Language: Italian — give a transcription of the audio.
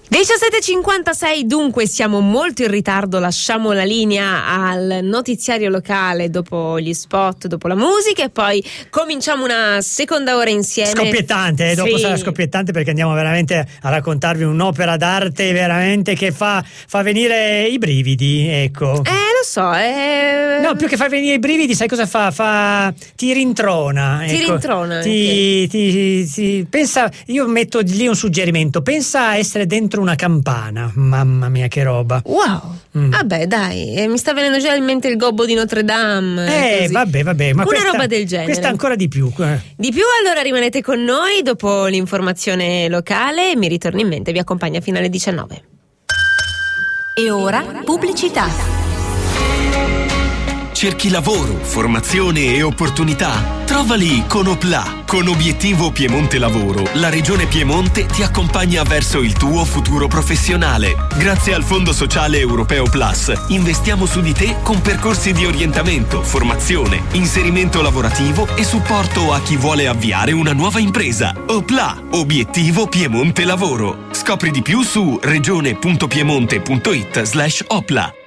17:56, dunque siamo molto in ritardo, lasciamo la linea al notiziario locale dopo gli spot, dopo la musica, e poi cominciamo una seconda ora insieme. Scoppiettante, dopo sì. Sarà scoppiettante, perché andiamo veramente a raccontarvi un'opera d'arte veramente che fa venire i brividi, ecco. Lo so, No, più che far venire i brividi, sai cosa fa? Ti rintrona. Ti ecco. rintrona. Pensa, io metto lì un suggerimento, pensa a essere dentro una campana, mamma mia che roba. Wow. Vabbè, dai, mi sta venendo già in mente il gobbo di Notre Dame. Così. Vabbè, ma una roba del genere. Questa ancora di più. Di più, allora rimanete con noi dopo l'informazione locale. Mi ritorna in mente, vi accompagna fino alle 19. E ora pubblicità. Cerchi lavoro, formazione e opportunità? Trovali con Opla. Con Obiettivo Piemonte Lavoro, la Regione Piemonte ti accompagna verso il tuo futuro professionale. Grazie al Fondo Sociale Europeo Plus, investiamo su di te con percorsi di orientamento, formazione, inserimento lavorativo e supporto a chi vuole avviare una nuova impresa. Opla, Obiettivo Piemonte Lavoro. Scopri di più su regione.piemonte.it/Opla.